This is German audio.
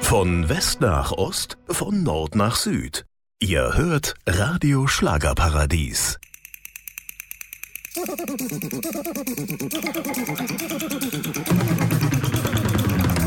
Von West nach Ost, von Nord nach Süd. Ihr hört Radio Schlagerparadies.